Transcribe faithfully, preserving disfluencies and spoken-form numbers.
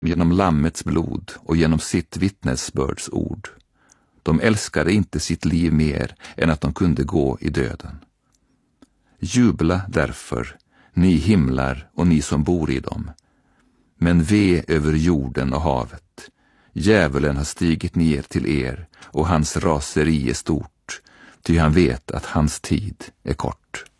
genom lammets blod och genom sitt vittnesbörds ord. De älskade inte sitt liv mer än att de kunde gå i döden. Jubla därför, ni himlar och ni som bor i dem. Men ve över jorden och havet. Djävulen har stigit ner till er och hans raseri är stort, ty han vet att hans tid är kort.